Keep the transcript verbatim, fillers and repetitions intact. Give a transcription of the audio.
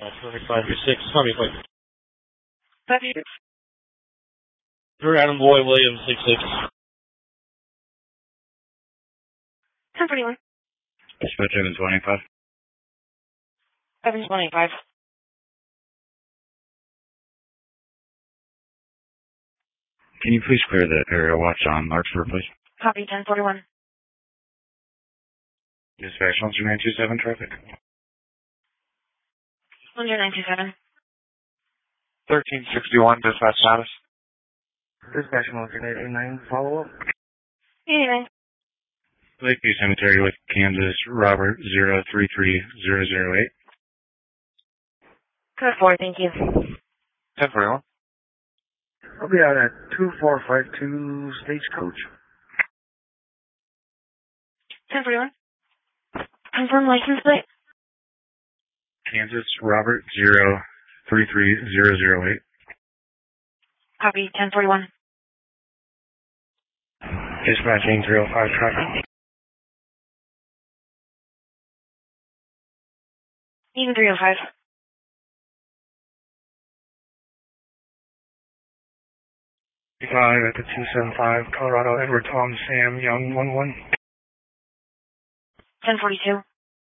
Perfect, five three six. Copy, five. five three six. For Adam Boy, Williams, six six. ten forty-one. Dispatch Evans one eight five. Evans one eight five. Can you please clear the area watch on Larkspur, please? Copy, ten forty-one. Dispatch one nine two seven traffic. one nine two seven. thirteen sixty-one, dispatch status. Dispatch one eight eight nine, follow up. eighty-nine. Lakeview Cemetery with Kansas, Robert zero three three zero zero eight. Code four, thank you. ten forty-one. I'll be out at two four five two Stagecoach. ten forty-one. Confirm license plate. Kansas, Robert zero three three zero zero eight. Copy, ten forty-one. Dispatching three oh five traffic. Even three oh five. Five at the two seven five, Colorado, Edward Tom Sam Young one one. ten forty-two.